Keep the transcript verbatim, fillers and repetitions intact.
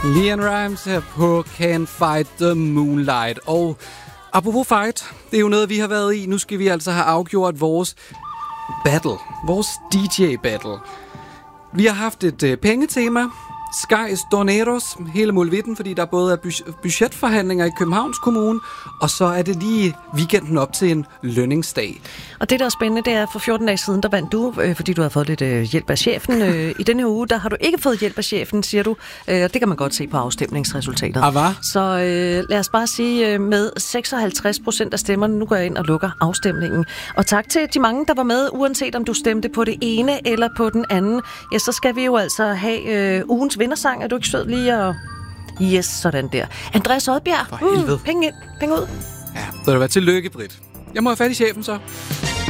LeAnn Rimes her på Can't Fight the Moonlight. Og apropos fight, det er jo noget, vi har været i. Nu skal vi altså have afgjort vores battle. Vores D J-battle. Vi har haft et øh, pengetema. Sky's Doneros, hele muligheden, fordi der både er budgetforhandlinger i Københavns Kommune, og så er det lige weekenden op til en lønningsdag. Og det, der er spændende, det er for fjorten dage siden, der vandt du, øh, fordi du har fået lidt øh, hjælp af chefen. Øh, I denne uge, der har du ikke fået hjælp af chefen, siger du. Øh, det kan man godt se på afstemningsresultatet. Ah, hvad? Så øh, lad os bare sige, øh, med seksoghalvtreds procent af stemmerne, nu går jeg ind og lukker afstemningen. Og tak til de mange, der var med, uanset om du stemte på det ene eller på den anden. Ja, så skal vi jo altså have øh, ugens vindersang. Er du ikke sød lige at... Yes, sådan der. Andreas Odbjerg. For helvede. Mm, penge ind, penge ud. Ja, så er det været tillykke, Britt. Jeg må have fat i chefen så.